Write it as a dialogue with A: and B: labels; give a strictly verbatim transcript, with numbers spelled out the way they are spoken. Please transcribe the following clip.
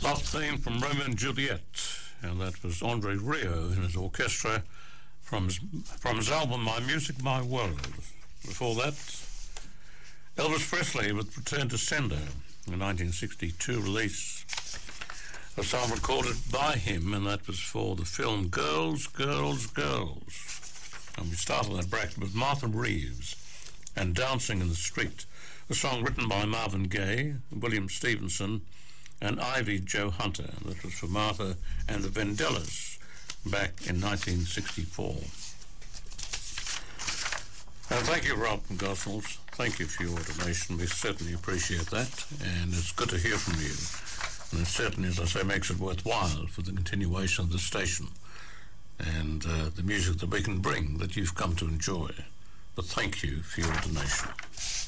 A: Love theme from Romeo and Juliet, and that was Andre Rio and his orchestra from his, from his album My Music, My World. Before that, Elvis Presley with Return to Sender, a nineteen sixty-two release, a song recorded by him, and that was for the film Girls, Girls, Girls. And we started that bracket with Martha Reeves and Dancing in the Street, a song written by Marvin Gaye, William Stevenson, and Ivy Jo Hunter. That was for Martha and the Vandellas back in nineteen sixty-four. And thank you, Rob from Gospels. Thank you for your donation. We certainly appreciate that, and it's good to hear from you. And it certainly, as I say, makes it worthwhile for the continuation of the station and uh, the music that we can bring that you've come to enjoy. But thank you for your donation.